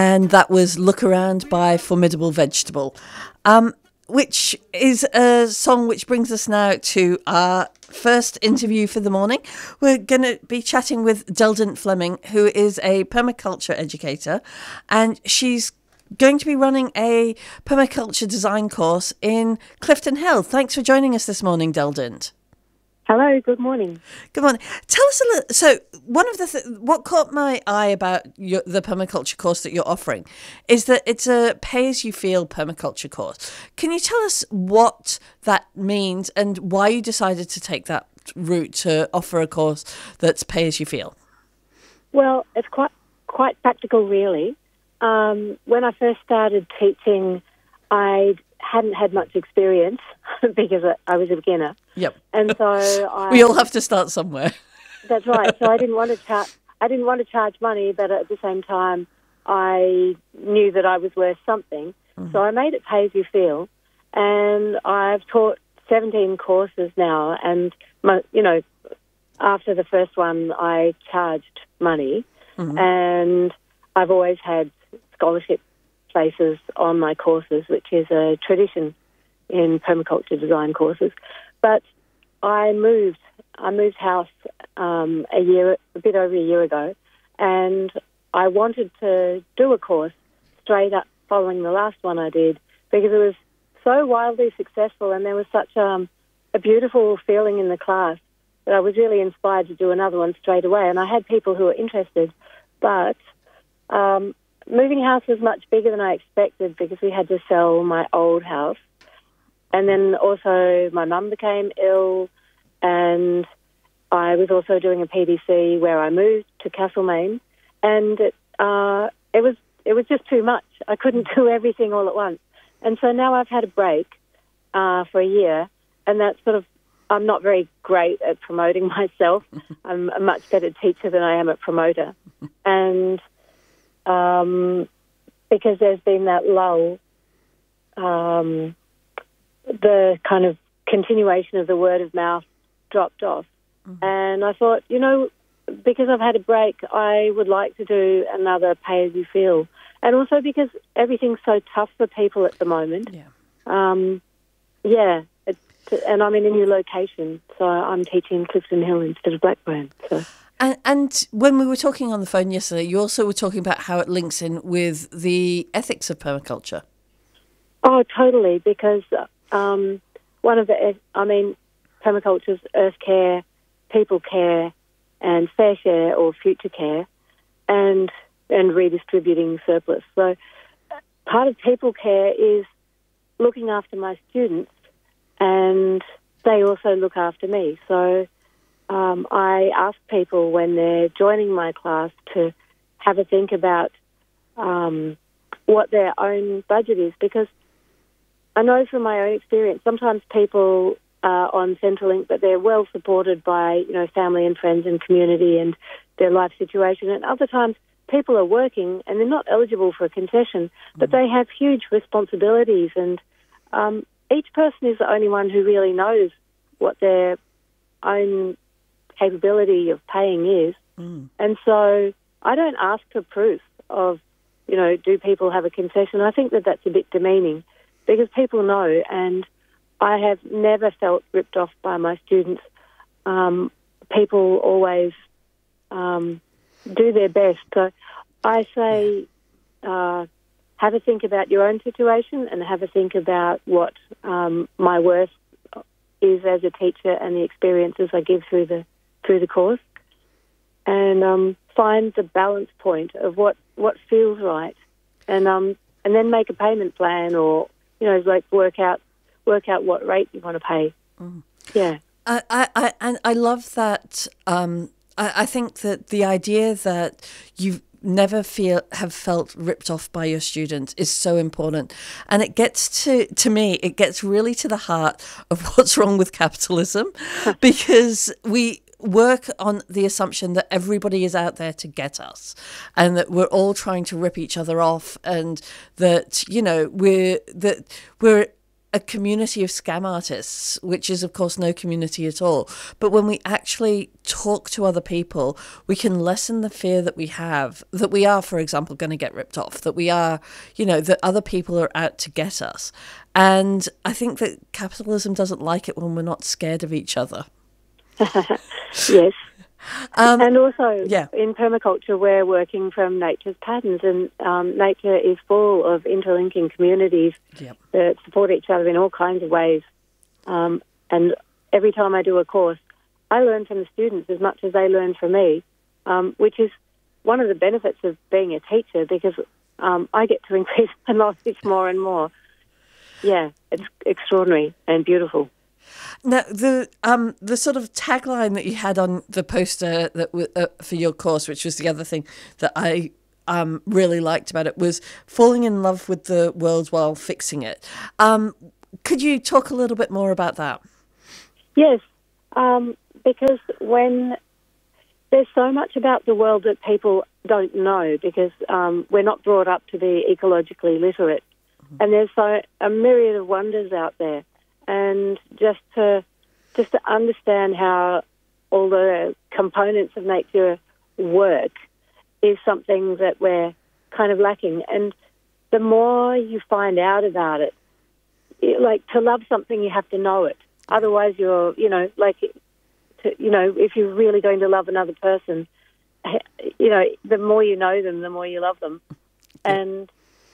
and that was Look Around by Formidable Vegetable, which is a song which brings us now to our first interview for the morning. We're going to be chatting with Deldent Fleming, who is a permaculture educator, and she's going to be running a permaculture design course in Clifton Hill. Thanks for joining us this morning, Deldent. Hello, good morning. Good morning. Tell us a little. So, one of the what caught my eye about the permaculture course that you're offering is that it's a pay-as-you-feel permaculture course. Can you tell us what that means and why you decided to take that route to offer a course that's pay-as-you-feel? Well, it's quite practical, really. When I first started teaching, I hadn't had much experience because I was a beginner. Yep. And so we all have to start somewhere. That's right. So I didn't want to charge money, but at the same time, I knew that I was worth something. Mm-hmm. So I made it pay as you feel, and I've taught 17 courses now. And after the first one, I charged money, mm-hmm. and I've always had scholarship places on my courses, which is a tradition in permaculture design courses. But I moved house a bit over a year ago, and I wanted to do a course straight up following the last one I did because it was so wildly successful, and there was such a beautiful feeling in the class that I was really inspired to do another one straight away. And I had people who were interested, but moving house was much bigger than I expected because we had to sell my old house. And then also my mum became ill, and I was also doing a PDC where I moved to Castlemaine, and it was just too much. I couldn't do everything all at once. And so now I've had a break for a year, and that's I'm not very great at promoting myself. I'm a much better teacher than I am a promoter. And because there's been that lull, the kind of continuation of the word of mouth dropped off. Mm-hmm. And I thought, because I've had a break, I would like to do another pay-as-you-feel. And also because everything's so tough for people at the moment. Yeah. And I'm in a new location, so I'm teaching Clifton Hill instead of Blackburn. So. And when we were talking on the phone yesterday, you also were talking about how it links in with the ethics of permaculture. Oh, totally, because permaculture's earth care, people care, and fair share or future care, and redistributing surplus. So part of people care is looking after my students, and they also look after me. So I ask people when they're joining my class to have a think about what their own budget is, because I know from my own experience, sometimes people are on Centrelink, but they're well supported by, family and friends and community and their life situation. And other times people are working and they're not eligible for a concession, but they have huge responsibilities. And each person is the only one who really knows what their own capability of paying is. Mm. And so I don't ask for proof of, do people have a concession? I think that that's a bit demeaning, because people know, and I have never felt ripped off by my students. People always do their best. So I say, have a think about your own situation and have a think about what my worth is as a teacher and the experiences I give through the course, and find the balance point of what feels right, and then make a payment plan, or work out what rate you want to pay. Mm. Yeah. I love that. I think that the idea that you never have felt ripped off by your students is so important, and it gets to me, it gets really to the heart of what's wrong with capitalism, because we work on the assumption that everybody is out there to get us, and that we're all trying to rip each other off, and that we're a community of scam artists, which is, of course, no community at all. But when we actually talk to other people, we can lessen the fear that we have, that we are, for example, going to get ripped off, that we are, that other people are out to get us. And I think that capitalism doesn't like it when we're not scared of each other. Yes. And also, yeah. in permaculture, we're working from nature's patterns, and nature is full of interlinking communities that support each other in all kinds of ways. And every time I do a course, I learn from the students as much as they learn from me, which is one of the benefits of being a teacher, because I get to increase my knowledge more and more. Yeah, it's extraordinary and beautiful. Now, the sort of tagline that you had on the poster that for your course, which was the other thing that I really liked about it, was falling in love with the world while fixing it. Could you talk a little bit more about that? Yes, because when there's so much about the world that people don't know, because we're not brought up to be ecologically literate, and there's a myriad of wonders out there. And just to understand how all the components of nature work is something that we're kind of lacking. And the more you find out about it, like, to love something, you have to know it. Otherwise, you're, if you're really going to love another person, the more you know them, the more you love them. And,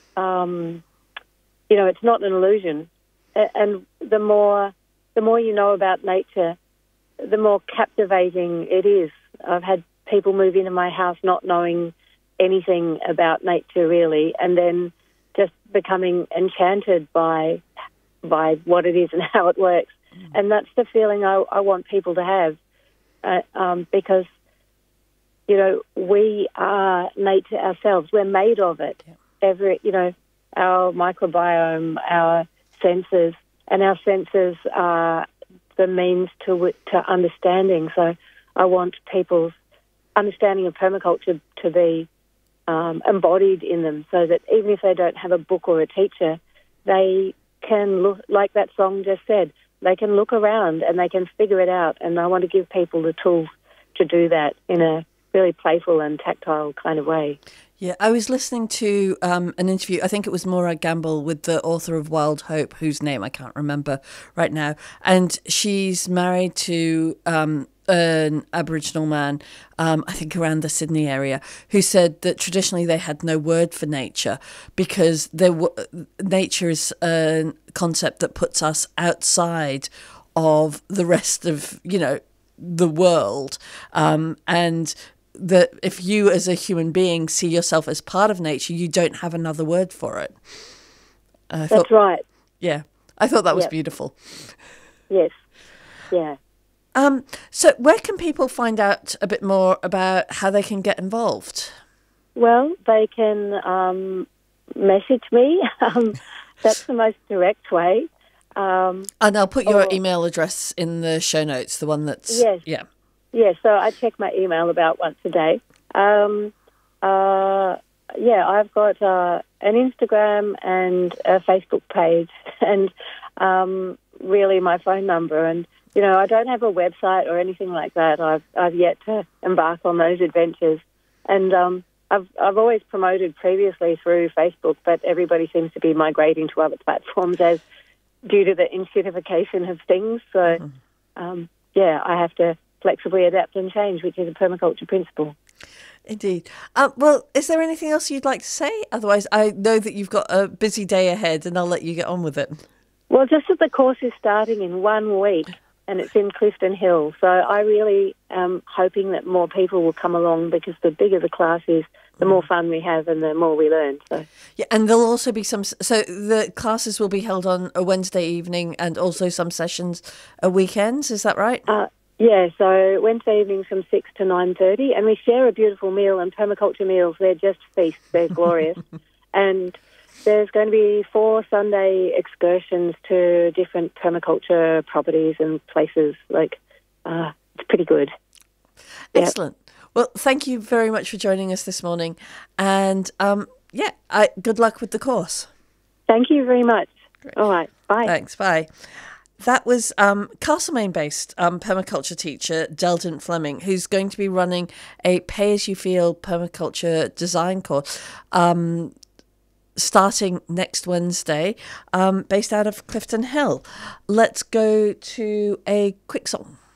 it's not an illusion. And the more you know about nature, the more captivating it is. I've had people move into my house not knowing anything about nature really, and then just becoming enchanted by what it is and how it works. And that's the feeling I want people to have, because we are nature ourselves. We're made of it. Our microbiome, our senses, and our senses are the means to understanding. So I want people's understanding of permaculture to be embodied in them, so that even if they don't have a book or a teacher, they can look, like that song just said, they can look around and they can figure it out. And I want to give people the tools to do that in a really playful and tactile kind of way. Yeah, I was listening to an interview, I think it was Maura Gamble, with the author of Wild Hope, whose name I can't remember right now. And she's married to an Aboriginal man, I think around the Sydney area, who said that traditionally they had no word for nature because nature is a concept that puts us outside of the rest of, the world. And that if you as a human being see yourself as part of nature, you don't have another word for it. That's right. Yeah, I thought that was beautiful. Yes, yeah. So where can people find out a bit more about how they can get involved? Well, they can message me. That's the most direct way. And I'll put your email address in the show notes, the one that's... Yes. Yeah. Yeah, so I check my email about once a day. I've got an Instagram and a Facebook page, and really my phone number. And I don't have a website or anything like that. I've yet to embark on those adventures. And I've always promoted previously through Facebook, but everybody seems to be migrating to other platforms due to the institutification of things. So I have to flexibly adapt and change, which is a permaculture principle. Indeed. Well, is there anything else you'd like to say? Otherwise, I know that you've got a busy day ahead, and I'll let you get on with it. Well, just that the course is starting in 1 week, and it's in Clifton Hill. So I really am hoping that more people will come along, because the bigger the class is, the more fun we have and the more we learn. So. Yeah, and there'll also be so the classes will be held on a Wednesday evening and also some sessions at weekends, is that right? Yeah, so Wednesday evenings from 6 to 9:30, and we share a beautiful meal, and permaculture meals, they're just feasts, they're glorious. And there's going to be 4 Sunday excursions to different permaculture properties and places. It's pretty good. Excellent. Yep. Well, thank you very much for joining us this morning, and good luck with the course. Thank you very much. All right. Bye. Thanks. Bye. That was Castlemaine-based permaculture teacher Deldon Fleming, who's going to be running a pay-as-you-feel permaculture design course starting next Wednesday, based out of Clifton Hill. Let's go to a quick song.